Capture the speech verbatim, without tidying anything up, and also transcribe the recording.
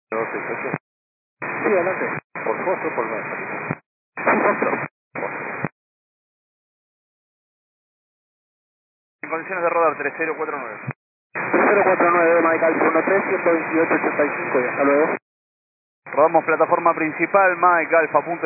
Sí, adelante. Por foto, por medio. Sí, foto. En condiciones de rodar tres cero cuatro nueve. tres cero cuatro nueve, Mike Alfa uno tres, ciento veintiocho ochenta y cinco y hasta luego. Rodamos plataforma principal, Mike Alfa, punto